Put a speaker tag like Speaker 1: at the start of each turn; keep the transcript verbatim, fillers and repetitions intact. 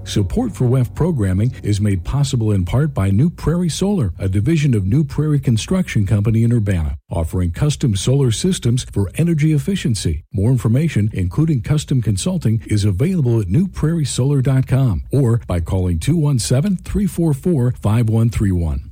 Speaker 1: Support for W E F programming is made possible in part by New Prairie Solar, a division of New Prairie Construction Company in Urbana, offering custom solar systems for energy efficiency. More information, including custom consulting, is available at new prairie solar dot com or by calling two one seven, three four four, five one three one.